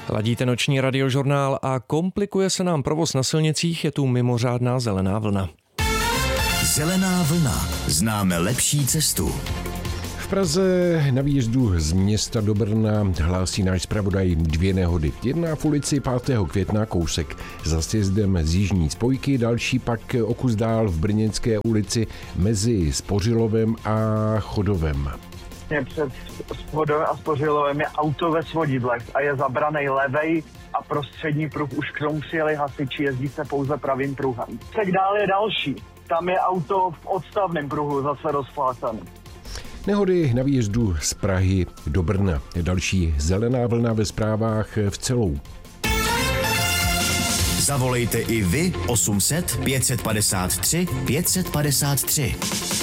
Ladíte noční radiožurnál a komplikuje se nám provoz na silnicích, je tu mimořádná zelená vlna. Zelená vlna. Známe lepší cestu. V Praze na výjezdu z města do Brna hlásí náš zpravodaj 2 nehody. Jedna v ulici 5. května, kousek za sjezdem z jižní spojky, další pak o kus dál v Brněnské ulici mezi Spořilovem a Chodovem. Před Schodovem a Spořilovem je auto ve svodidlech a je zabraný levej a prostřední pruh. Už k tomu přijeli hasiči, jezdí se pouze pravým pruhem. Tak dále je další. Tam je auto v odstavném pruhu zase rozflácané. Nehody na výjezdu z Prahy do Brna. Další zelená vlna ve zprávách v celou. Zavolejte i vy 800 553 553.